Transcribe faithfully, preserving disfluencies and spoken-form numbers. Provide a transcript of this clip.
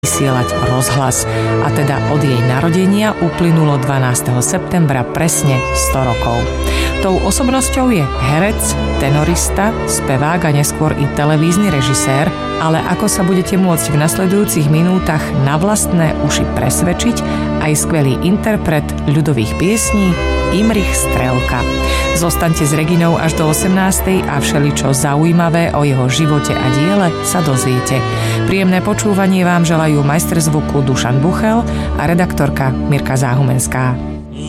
vysielať rozhlas. A teda od jej narodenia uplynulo dvanásteho septembra presne sto rokov. Tou osobnosťou je herec, tenorista, spevák a neskôr i televízny režisér, ale ako sa budete môcť v nasledujúcich minútach na vlastné uši presvedčiť, aj skvelý interpret ľudových piesní Imrich Strelka. Zostaňte s Reginou až do osemnástej a všeličo zaujímavé o jeho živote a diele sa dozviete. Príjemné počúvanie vám želajú majster zvuku Dušan Buchel a redaktorka Mirka Záhumenská.